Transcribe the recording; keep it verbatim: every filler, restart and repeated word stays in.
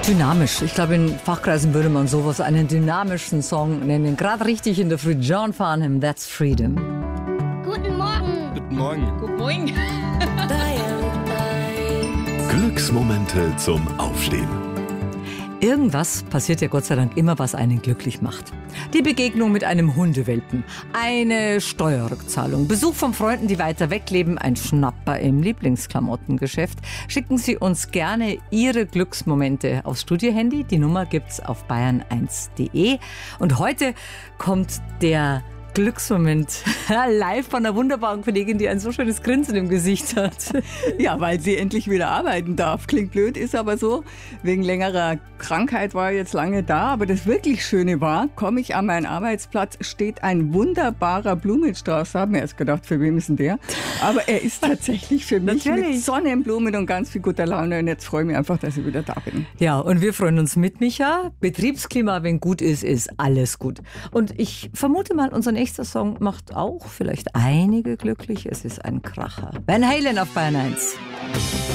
Dynamisch. Ich glaube, in Fachkreisen würde man sowas einen dynamischen Song nennen. Gerade richtig in der Früh. John Farnham, That's Freedom. Guten Morgen. Guten Morgen. Guten Morgen. Glücksmomente zum Aufstehen. Irgendwas passiert ja Gott sei Dank immer, was einen glücklich macht. Die Begegnung mit einem Hundewelpen, eine Steuerrückzahlung, Besuch von Freunden, die weiter weg leben, ein Schnapper im Lieblingsklamottengeschäft. Schicken Sie uns gerne Ihre Glücksmomente aufs Studiohandy. Die Nummer gibt's auf bayern eins punkt de. Und heute kommt der Glücksmoment live von einer wunderbaren Kollegin, die ein so schönes Grinsen im Gesicht hat. Ja, weil sie endlich wieder arbeiten darf. Klingt blöd, ist aber so. Wegen längerer Krankheit war er jetzt lange da. Aber das wirklich Schöne war, komme ich an meinen Arbeitsplatz, steht ein wunderbarer Blumenstrauß. Da haben wir erst gedacht, für wem ist denn der? Aber er ist tatsächlich für mich Natürlich. mit Sonnenblumen und ganz viel guter Laune. Und jetzt freue ich mich einfach, dass ich wieder da bin. Ja, und wir freuen uns mit, Micha. Betriebsklima, wenn gut ist, ist alles gut. Und ich vermute mal, unser nächster Song macht auch vielleicht einige glücklich. Es ist ein Kracher. Van Halen auf Bayern eins.